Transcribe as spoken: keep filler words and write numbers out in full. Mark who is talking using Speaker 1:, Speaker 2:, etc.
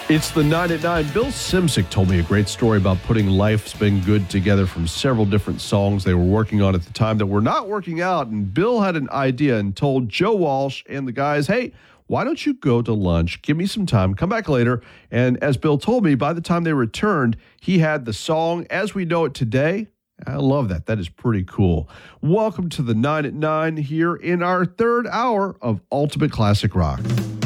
Speaker 1: It's the nine at nine. Bill Simsick told me a great story about putting Life's Been Good together from several different songs they were working on at the time that were not working out. And Bill had an idea and told Joe Walsh and the guys, hey, why don't you go to lunch? Give me some time. Come back later. And as Bill told me, by the time they returned, he had the song as we know it today. I love that. That is pretty cool. Welcome to the nine at nine here in our third hour of Ultimate Classic Rock.